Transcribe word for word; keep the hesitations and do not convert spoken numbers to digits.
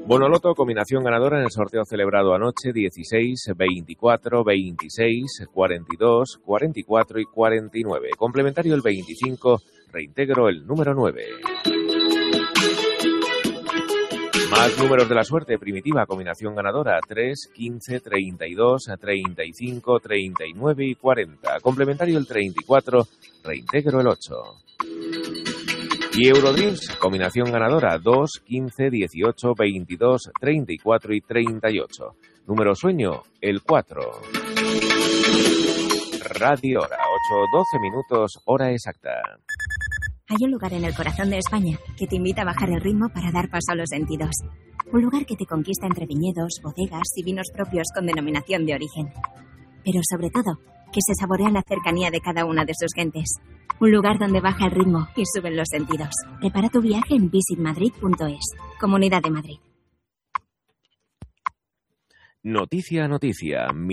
Bonoloto, combinación ganadora en el sorteo celebrado anoche, dieciséis, veinticuatro, veintiséis, cuarenta y dos, cuarenta y cuatro y cuarenta y nueve. Complementario el veinticinco, reintegro el número nueve. Más números de la suerte, primitiva, combinación ganadora, tres, quince, treinta y dos, treinta y cinco, treinta y nueve y cuarenta. Complementario el treinta y cuatro, reintegro el ocho. Y Eurodreams, combinación ganadora, dos, quince, dieciocho, veintidós, treinta y cuatro y treinta y ocho. Número sueño, el cuatro. Radio Hora, ocho, doce minutos, hora exacta. Hay un lugar en el corazón de España que te invita a bajar el ritmo para dar paso a los sentidos. Un lugar que te conquista entre viñedos, bodegas y vinos propios con denominación de origen. Pero sobre todo, que se saborea la cercanía de cada una de sus gentes. Un lugar donde baja el ritmo y suben los sentidos. Prepara tu viaje en visit madrid punto es. Comunidad de Madrid. Noticia, noticia.